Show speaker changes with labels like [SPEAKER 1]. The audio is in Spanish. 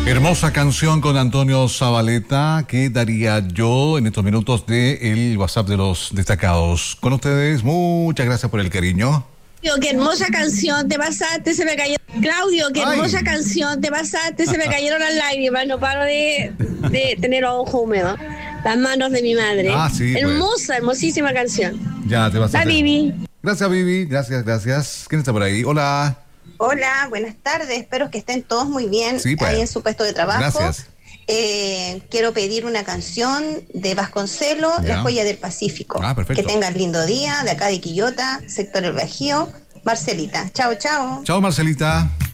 [SPEAKER 1] Hermosa canción con Antonio Zabaleta que daría yo en estos minutos del WhatsApp de los destacados. Con ustedes, muchas gracias por el cariño.
[SPEAKER 2] Qué hermosa canción, te pasaste, se me cayó. Claudio, qué hermosa canción, te pasaste, se me cayeron las lágrimas, no paro de tener los ojos húmedos. Las manos de mi madre.
[SPEAKER 1] Sí,
[SPEAKER 2] hermosa,
[SPEAKER 1] pues.
[SPEAKER 2] Hermosísima canción.
[SPEAKER 1] Ya, te vas a
[SPEAKER 2] La Vivi.
[SPEAKER 1] Gracias, Vivi, gracias. ¿Quién está por ahí? Hola.
[SPEAKER 3] Hola, buenas tardes, espero que estén todos muy bien ahí en su puesto de trabajo.
[SPEAKER 1] Gracias.
[SPEAKER 3] Quiero pedir una canción de Vasconcelos, La Joya del Pacífico.
[SPEAKER 1] Perfecto.
[SPEAKER 3] Que tengan lindo día, de acá de Quillota, sector El Bajío. Marcelita, chao.
[SPEAKER 1] Chao, Marcelita.